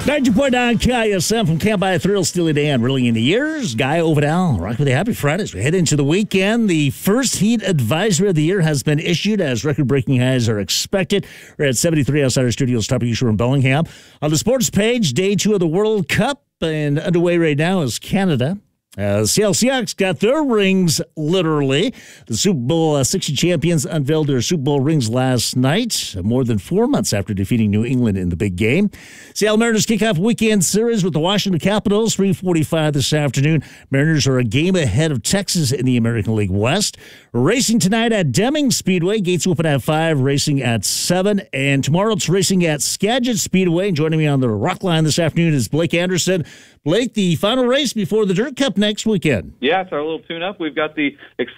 90.9 KISM from Camp by a Thrill, Steely Dan, rolling into years. Guy Ovidal, rock with you. Happy Fridays. We head into the weekend. The first heat advisory of the year has been issued as record-breaking highs are expected. We're at 73 outside our studios, top of Eastern in Bellingham. On the sports page, day 2 of the World Cup, and underway right now is Canada. Seattle Seahawks got their rings, literally. The Super Bowl 60 champions unveiled their Super Bowl rings last night, more than 4 months after defeating New England in the big game. Seattle Mariners kick off a weekend series with the Washington Capitals, 3:45 this afternoon. Mariners are a game ahead of Texas in the American League West. Racing tonight at Deming Speedway. Gates open at 5, racing at 7. And tomorrow it's racing at Skagit Speedway. Joining me on the rock line this afternoon is Blake Anderson. Blake, the final race before the Dirt Cup next weekend. Yeah, it's our little tune-up. We've got the